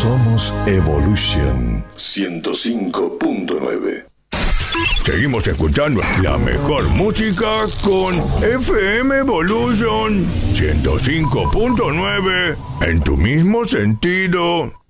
Somos Evolution 105.9. Seguimos escuchando la mejor música con FM Evolution 105.9 en tu mismo sentido.